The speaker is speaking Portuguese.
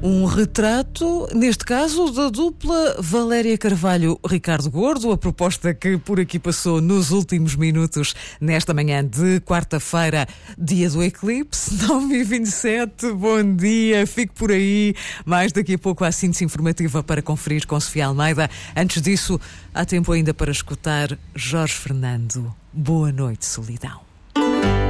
Um retrato, neste caso, da dupla Valéria Carvalho-Ricardo Gordo, a proposta que por aqui passou nos últimos minutos, nesta manhã de quarta-feira, dia do eclipse, 9h27, bom dia, fique por aí, mais daqui a pouco há síntese informativa para conferir com Sofia Almeida. Antes disso, há tempo ainda para escutar Jorge Fernando. Boa noite, solidão.